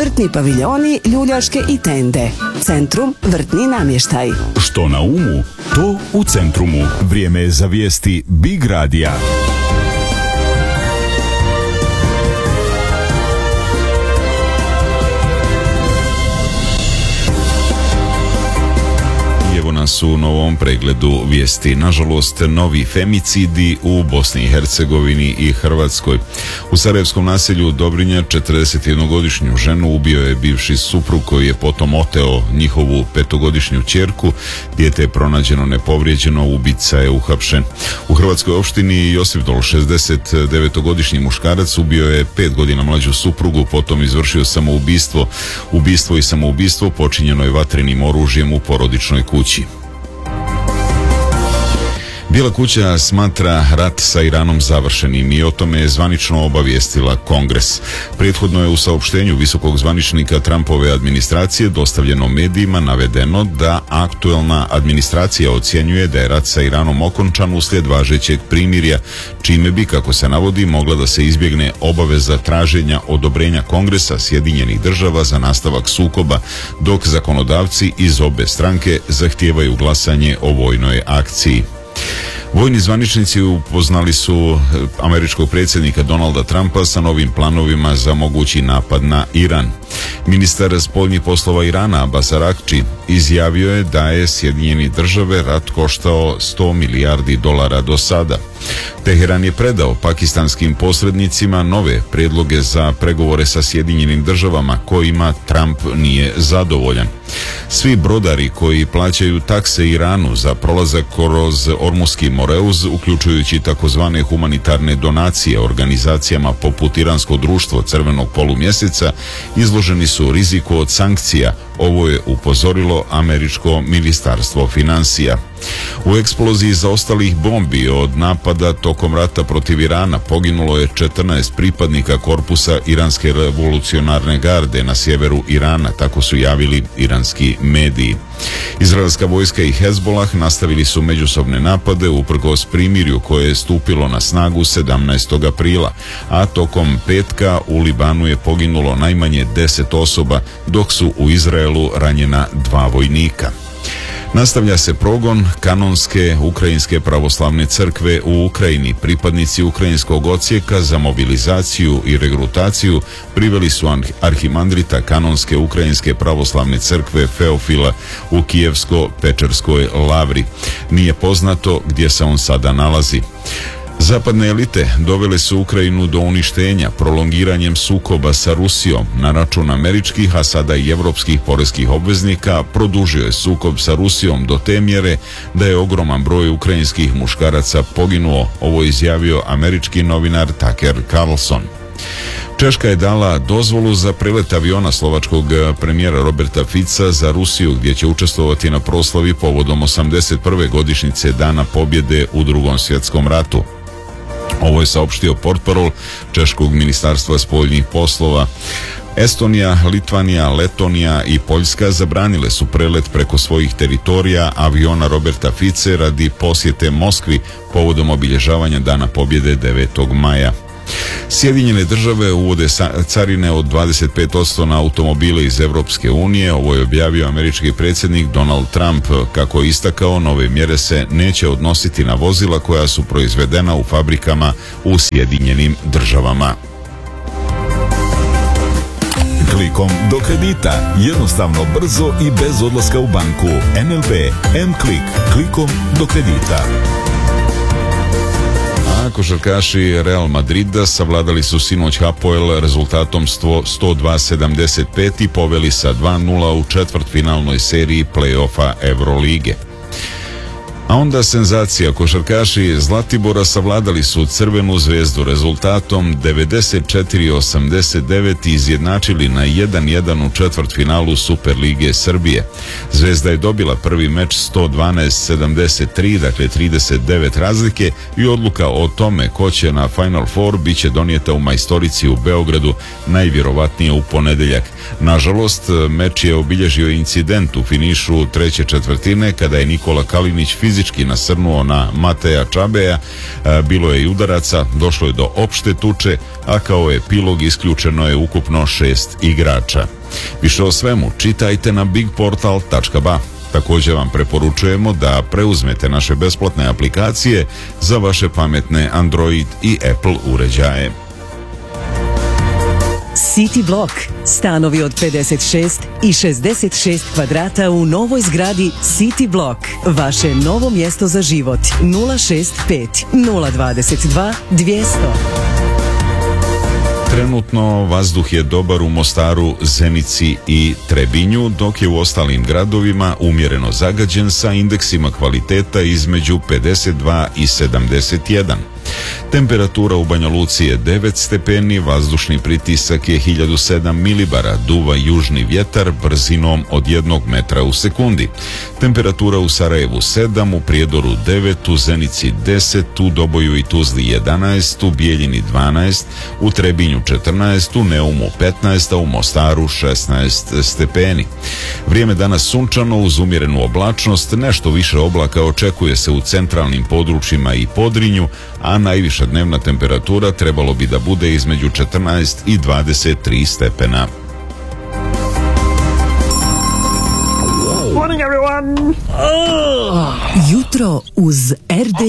vrtni paviljoni, ljuljačke i tende. Centrum vrtni namještaj. Što na umu, to u Centrumu. Vrijeme je za vijesti Big Radija. Evo nas u novom pregledu vijesti. Nažalost, novi femicidi u Bosni i Hercegovini i Hrvatskoj. U sarajevskom naselju Dobrinja 41-godišnju ženu ubio je bivši suprug koji je potom oteo njihovu 5-godišnju ćerku. Dijete je pronađeno nepovrijeđeno, ubica je uhapšen. U hrvatskoj opštini Josipdol 69-godišnji muškarac ubio je 5 godina mlađu suprugu, potom izvršio samoubistvo. Ubistvo i samoubistvo počinjeno je vatrenim oružjem u porodičnoj kući. Bijela kuća smatra rat sa Iranom završenim i o tome je zvanično obavijestila Kongres. Prethodno je u saopštenju visokog zvaničnika Trumpove administracije dostavljeno medijima navedeno da aktuelna administracija ocjenjuje da je rat sa Iranom okončan uslijed važećeg primirja, čime bi, kako se navodi, mogla da se izbjegne obaveza traženja odobrenja Kongresa Sjedinjenih država za nastavak sukoba, dok zakonodavci iz obe stranke zahtijevaju glasanje o vojnoj akciji. Vojni zvaničnici upoznali su američkog predsjednika Donalda Trumpa sa novim planovima za mogući napad na Iran. Ministar spoljnih poslova Irana Abbas Araghči izjavio je da je Sjedinjene države rat koštao $100 milijardi do sada. Teheran je predao pakistanskim posrednicima nove predloge za pregovore sa Sjedinjenim državama kojima Trump nije zadovoljan. Svi brodari koji plaćaju takse Iranu za prolazak kroz Ormuski Moreuz, uključujući takozvane humanitarne donacije organizacijama poput Iransko društvo Crvenog polumjeseca, izloženi su riziku od sankcija. Ovo je upozorilo američko ministarstvo financija. U eksploziji zaostalih bombi od napada tokom rata protiv Irana poginulo je 14 pripadnika korpusa Iranske revolucionarne garde na sjeveru Irana, tako su javili iranski mediji. Izraelska vojska i Hezbolah nastavili su međusobne napade uprkos primirju koje je stupilo na snagu 17. aprila, a tokom petka u Libanu je poginulo najmanje 10 osoba, dok su u Izraelu ranjena 2 vojnika. Nastavlja se progon kanonske Ukrajinske pravoslavne crkve u Ukrajini. Pripadnici ukrajinskog odsjeka za mobilizaciju i regrutaciju priveli su arhimandrita kanonske Ukrajinske pravoslavne crkve Feofila u Kijevsko-Pečerskoj lavri. Nije poznato gdje se on sada nalazi. Zapadne elite dovele su Ukrajinu do uništenja prolongiranjem sukoba sa Rusijom na račun američkih, a sada i evropskih poreskih obveznika. Produžio je sukob sa Rusijom do te mjere da je ogroman broj ukrajinskih muškaraca poginuo. Ovo je izjavio američki novinar Tucker Carlson. Češka je dala dozvolu za prelet aviona slovačkog premijera Roberta Fica za Rusiju, gdje će učestvovati na proslavi povodom 81. godišnjice Dana pobjede u Drugom svjetskom ratu. Ovo je saopštio portparol Češkog ministarstva spoljnih poslova. Estonija, Litvanija, Letonija i Poljska zabranile su prelet preko svojih teritorija aviona Roberta Fice radi posjete Moskvi povodom obilježavanja Dana pobjede 9. maja. Sjedinjene države uvode carine od 25% na automobile iz Europske unije. Ovo je objavio američki predsjednik Donald Trump. Kako je istakao, nove mjere se neće odnositi na vozila koja su proizvedena u fabrikama u Sjedinjenim državama. Klikom do kredita. Jednostavno, brzo i bez odlaska u banku. NLB M-Klik. Klikom do kredita. Košarkaši Real Madrida savladali su sinoć Hapoel rezultatom 102-75 i poveli sa 2-0 u četvrtfinalnoj seriji play-offa Evrolige. A onda senzacija, košarkaši Zlatibora savladali su Crvenu zvezdu rezultatom 94-89 i izjednačili na 1-1 u četvrtfinalu Superlige Srbije. Zvezda je dobila prvi meč 112-73, dakle 39 razlike, i odluka o tome ko će na Final Four biće donijeta u majstorici u Beogradu, najvjerovatnije u ponedjeljak. Nažalost, meč je obilježio incident u finišu treće četvrtine kada je Nikola Kalinić fizički fizički nasrnuo na Mateja Čabeja. Bilo je i udaraca, došlo je do opšte tuče, a kao epilog isključeno je ukupno 6 igrača. Više o svemu čitajte na bigportal.ba. Također vam preporučujemo da preuzmete naše besplatne aplikacije za vaše pametne Android i Apple uređaje. City Block. Stanovi od 56 i 66 kvadrata u novoj zgradi City Block. Vaše novo mjesto za život. 065 022 200. Trenutno vazduh je dobar u Mostaru, Zenici i Trebinju, dok je u ostalim gradovima umjereno zagađen sa indeksima kvaliteta između 52 i 71. Temperatura u Banja Luci je 9 stepeni, vazdušni pritisak je 1007 milibara, duva južni vjetar brzinom od 1 metra u sekundi. Temperatura u Sarajevu 7, u Prijedoru 9, u Zenici 10, u Doboju i Tuzli 11, u Bijeljini 12, u Trebinju 14, u Neumu 15, a u Mostaru 16 stepeni. Vrijeme danas sunčano uz umjerenu oblačnost, nešto više oblaka očekuje se u centralnim područjima i Podrinju, a najviša dnevna temperatura trebalo bi da bude između 14 i 23 stepena. Morning everyone! Jutro uz RD